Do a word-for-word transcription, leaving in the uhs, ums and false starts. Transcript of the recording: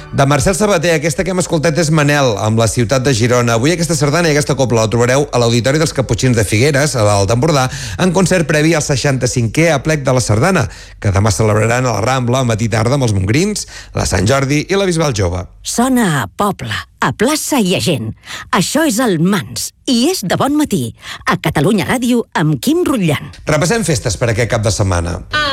De Marcel Sabater, aquesta que hem escoltat és Manel, amb la ciutat de Girona. Avui aquesta sardana i aquesta copla la trobareu a l'Auditori dels Caputxins de Figueres, a l'Alt Empordà, en concert previ al seixanta-cinquè aplec de la sardana, que demà celebraran a la Rambla, a matí i tarda, amb els Montgrins, la Sant Jordi i la Bisbal Jove. Sona a poble, a plaça i a gent. Això és el Mans, i és de bon matí, a Catalunya Ràdio amb Quim Rutllant. Repassem festes per aquest cap de setmana.